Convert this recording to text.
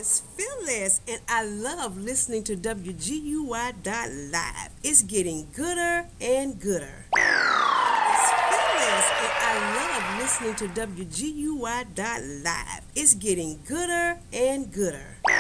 It's Phyllis, and I love listening to WGUI.live. It's getting gooder and gooder. It's Phyllis, and I love listening to WGUI.live. It's getting gooder and gooder.